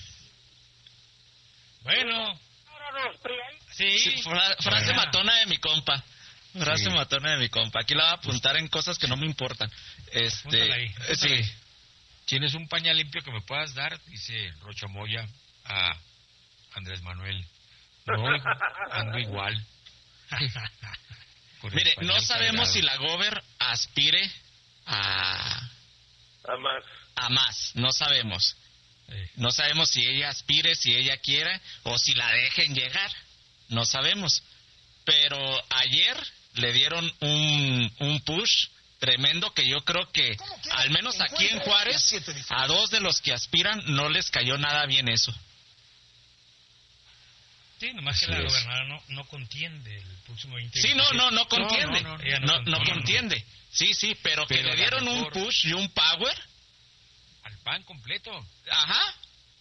Bueno. Sí. Sí, fra- frase Bueno. matona de mi compa. Frase Sí. matona de mi compa. Aquí la voy a apuntar en cosas que no me importan. Este, Apúntala ahí, eh, apúntala sí. ahí. ¿Tienes un pañal limpio que me puedas dar? Dice Rocha Moya a Andrés Manuel. No, hijo, ando igual. Con el Mire, pañal no sabemos cargado. si la Gober aspire a, A más. a más. No sabemos. Eh, No sabemos si ella aspire, si ella quiera, o si la dejen llegar. No sabemos. Pero ayer le dieron un, un push tremendo que yo creo que, ¿Cómo quiera? al menos aquí en Encuentra Juárez, las siete diferentes. a dos de los que aspiran no les cayó nada bien eso. Sí, nomás que Así la es. gobernadora no, no contiende el próximo veinte. Sí, no, no, no contiende. no, No, no, ella no no contiende. contiende. Sí, sí, pero que Pero le a lo dieron un mejor- push y un power. Al pan completo. Ajá.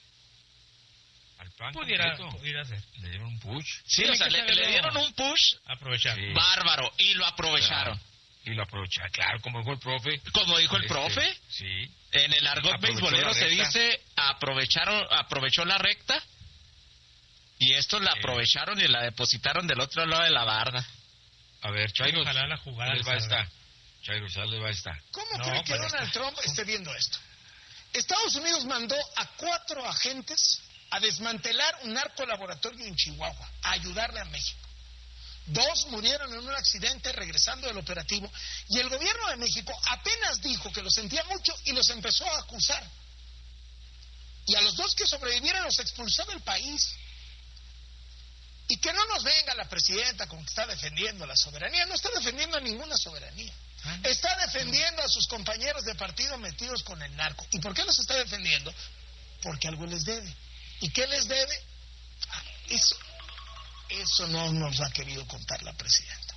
Al pan Pudiera, completo. pudiera ser. Le dieron un push. Sí, Tiene o sea, que le, saberlo le dieron un push Aprovechar. Sí. bárbaro y lo aprovecharon. Claro. Y lo aprovecharon. Claro, como dijo el profe. Como dijo el Este, profe, Sí. en el argot Aprovechó beisbolero la se recta. dice aprovecharon, aprovechó la recta y estos la Sí. aprovecharon y la depositaron del otro lado de la barda. A ver, Chairo. Ojalá la jugada les va les salga. esta. Chairo, ¿sale va esta? ¿Cómo No, cree que pero Donald está- Trump esté viendo esto? Estados Unidos mandó a cuatro agentes a desmantelar un narcolaboratorio en Chihuahua, a ayudarle a México. Dos murieron en un accidente regresando del operativo y el gobierno de México apenas dijo que lo sentía mucho y los empezó a acusar. Y a los dos que sobrevivieron los expulsó del país. Y que no nos venga la presidenta con que está defendiendo la soberanía. No está defendiendo ninguna soberanía. Está defendiendo a sus compañeros de partido metidos con el narco. ¿Y por qué los está defendiendo? Porque algo les debe. ¿Y qué les debe? Ah, Eso, eso no nos ha querido contar la presidenta.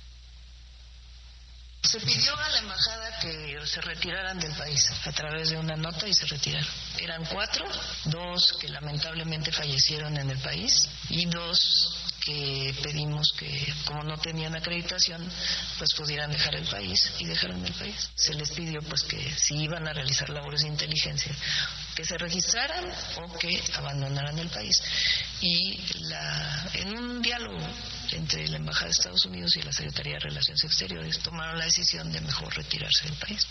Se pidió a la embajada que se retiraran del país a través de una nota y se retiraron. Eran cuatro, dos que lamentablemente fallecieron en el país y dos que pedimos que, como no tenían acreditación, pues pudieran dejar el país y dejaron el país. Se les pidió pues que si iban a realizar labores de inteligencia, que se registraran o que abandonaran el país. Y la, en un diálogo entre la Embajada de Estados Unidos y la Secretaría de Relaciones Exteriores tomaron la decisión de mejor retirarse del país.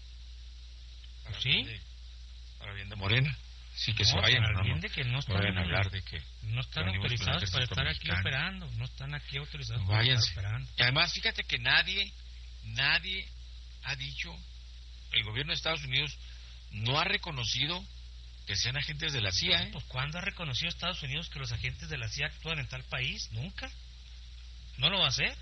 ¿Sí? Para bien de Morena. Sí, que No, se vayan. para el no, bien no. de que no No vayan a están- hablar de que... No están venimos con el autorizados para ejército estar aquí mexicano. operando. No están aquí autorizados para Váyanse. estar operando. Y además, fíjate que nadie, nadie ha dicho, el gobierno de Estados Unidos no ha reconocido que sean agentes de la C I A, ¿eh? Pues ¿cuándo ha reconocido Estados Unidos que los agentes de la C I A actúan en tal país? Nunca. No lo va a hacer.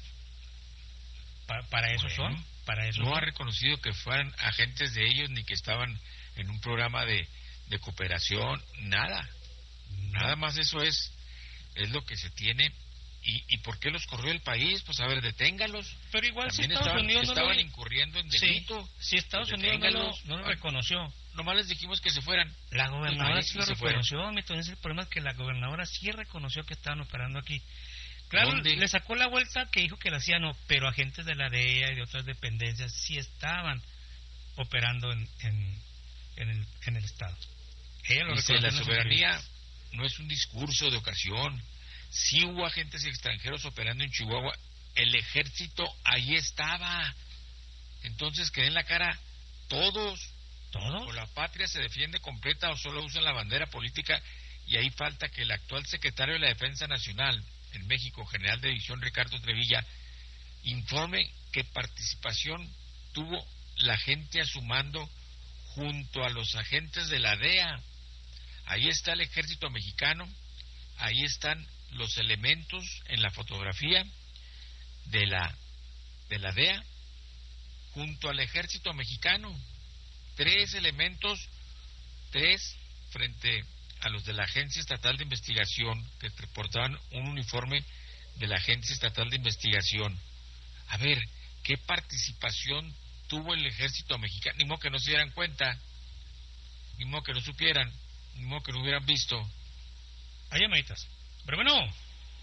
Pa- para eso Bueno, son. Para eso no son. ha reconocido que fueran agentes de ellos ni que estaban en un programa de, de cooperación, nada. Nada más eso es, es lo que se tiene. ¿Y, ¿Y por qué los corrió el país? Pues a ver, deténgalos. Pero igual si También Estados estaban, Unidos no estaban lo... incurriendo en Sí, delito. si Estados Pues Unidos no lo, deténgalos. no lo Ah, reconoció. Nomás les dijimos que se fueran. La gobernadora Pues, sí lo se fueron. reconoció, mi Tony, el problema es que la gobernadora sí reconoció que estaban operando aquí. Claro, ¿Dónde? le sacó la vuelta que dijo que la C I A no, pero agentes de la D E A y de otras dependencias sí estaban operando en, en, en, el, en el Estado. Ella lo Dice, reconoció la en esa soberanía entrevista. no es un discurso de ocasión. Sí hubo agentes extranjeros operando en Chihuahua. El ejército ahí estaba. Entonces, que den la cara todos. ¿Todos? O la patria se defiende completa o solo usan la bandera política. Y ahí falta que el actual secretario de la Defensa Nacional en México, general de división Ricardo Trevilla, informe qué participación tuvo la gente a su mando junto a los agentes de la D E A. Ahí está el ejército mexicano, ahí están los elementos en la fotografía de la de la D E A junto al ejército mexicano. Tres elementos, tres frente a los de la Agencia Estatal de Investigación que portaban un uniforme de la Agencia Estatal de Investigación. A ver, ¿qué participación tuvo el ejército mexicano? Ni modo que no se dieran cuenta, ni modo que no supieran, ni modo que no hubieran visto. Hay llamaditas. Pero bueno.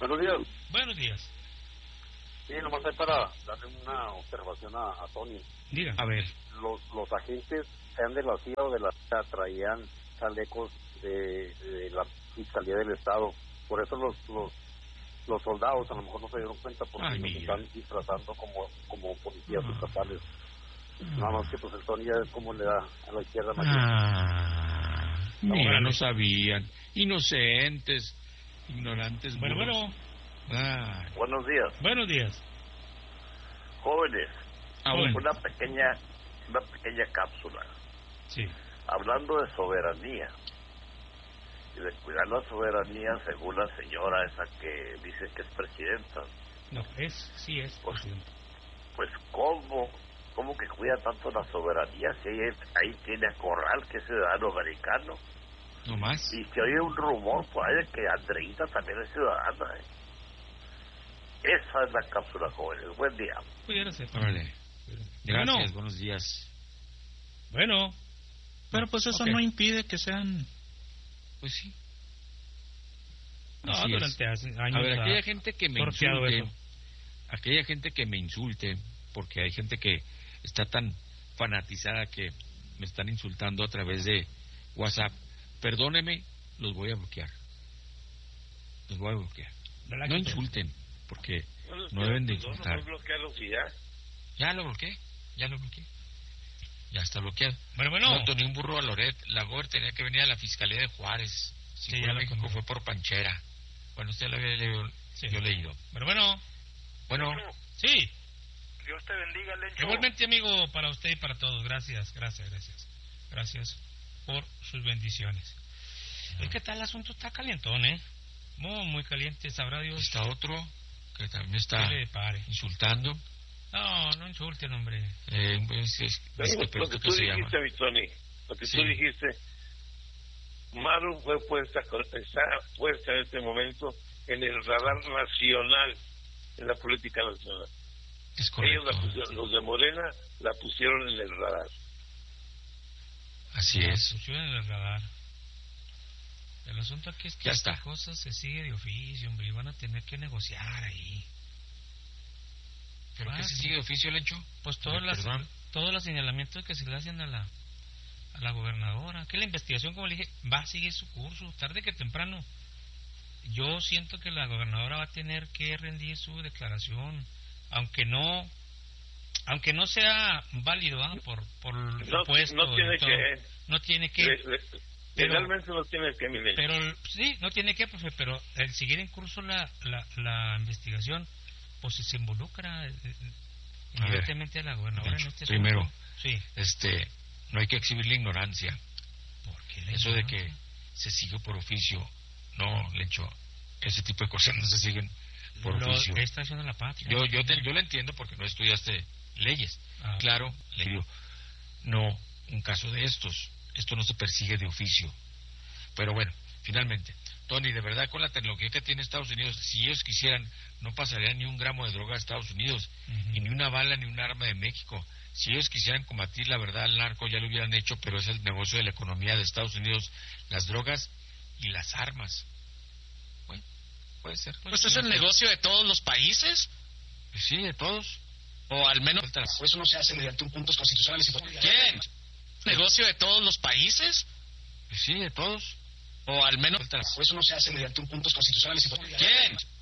Buenos días. Buenos días. Sí, nomás hay para darle una observación a, a Tony. Diga. A ver. Los, los agentes, sean de la C I A o de la C I A, traían chalecos de, de la Fiscalía del Estado. Por eso los, los los soldados a lo mejor no se dieron cuenta porque Ay, los mira. están disfrazando como, como policías estatales. Nada más que pues el Tony ya es como le da a la izquierda mayor. Ah, mira, no sabían. Inocentes, ignorantes. Bueno, burros. bueno. Ah, Buenos días. Buenos días. Jóvenes, ah, bueno. una pequeña una pequeña cápsula. Sí. Hablando de soberanía y de cuidar la soberanía según la señora esa que dice que es presidenta. No, es, sí es Pues, presidente. pues ¿cómo? ¿Cómo que cuida tanto la soberanía si ahí, ahí tiene a Corral, que es ciudadano americano? ¿No más? Y que oye un rumor por ahí de que Andreita también es ciudadana. ¿eh? Esa es la cápsula, jóvenes. Buen día. Pudiera ser. Órale. Gracias, Bueno. buenos días. Bueno. Pero pues eso Ok. no impide que sean... Pues sí. No, Así durante es. hace años A ver, ha aquella gente que me sorteado insulte, eso. aquella gente que me insulte, porque hay gente que está tan fanatizada que me están insultando a través de WhatsApp, perdóneme, los voy a bloquear. Los voy a bloquear. ¿Verdad No que insulten, porque Bueno, no deben de no, insultar. No bloquearlos y ya. Ya lo bloqueé, ya lo bloqueé. Ya está bloqueado. Bueno, bueno. No, Tony, un burro a Loret. La Gober tenía que venir a la Fiscalía de Juárez. Si Sí, fue ya a lo México compré. fue por Panchera. Bueno, usted lo había leído, Sí. yo leído. Bueno, bueno. Bueno, Sí. Dios te bendiga, Lencho. Igualmente, amigo, para usted y para todos. Gracias, gracias, gracias. Gracias por sus bendiciones. Es que tal el asunto está calientón, ¿eh? Muy, muy caliente. Sabrá Dios. está otro que también está ¿Qué le pare? insultando. No, no insulten, hombre. Eh, es, es, Pero este, pero lo que ¿qué tú se llama? dijiste, mi Tony, lo que Sí. tú dijiste, Maru fue puesta, con- está puesta en este momento en el radar nacional, en la política nacional. Es Ellos correcto. la pusieron, los de Morena la pusieron en el radar. Así La es. pusieron en el radar. El asunto aquí es que Ya esta está. cosa se sigue de oficio, hombre, y van a tener que negociar ahí. ¿Pero Ah, qué se sí. sigue de oficio, Lencho? Pues todos, Eh, las, perdón. todos los señalamientos que se le hacen a la a la gobernadora, que la investigación, como le dije, va a seguir su curso, tarde que temprano. Yo siento que la gobernadora va a tener que rendir su declaración, aunque no aunque no sea válido, ¿ah? por por No, supuesto, no tiene y todo. que. no tiene que Le- le- pero- legalmente no tiene que, mi Lencho. pero sí, no tiene que, profe, pero el seguir en curso la, la, la investigación, pues se involucra eh, eh, A ver, evidentemente a la gobernadora en Lencho, este primero, asunto. Sí. este, no hay que exhibir la ignorancia. ¿Por qué la Eso de ignorancia? que se sigue por oficio, no, Lencho, ese tipo de cosas no se siguen por Lo- oficio. es traición a la patria. Yo, yo, te- yo lo entiendo porque no estudiaste leyes. Ah. Claro, le digo, no un caso de estos. Esto no se persigue de oficio. Pero bueno, finalmente, Tony, de verdad con la tecnología que tiene Estados Unidos, si ellos quisieran, no pasaría ni un gramo de droga a Estados Unidos, Ujú. y ni una bala ni un arma de México. Si ellos quisieran combatir la verdad al narco, ya lo hubieran hecho, pero es el negocio de la economía de Estados Unidos, las drogas y las armas. Bueno, puede ser. Pues es el negocio de todos los países. Sí, de todos. O al menos... Por eso no se hace mediante un puntos constitucionales. Y... ¿Quién? ¿Negocio de todos los países? Sí, de todos. O al menos... Por eso no se hace mediante un puntos constitucionales. Y... ¿Quién?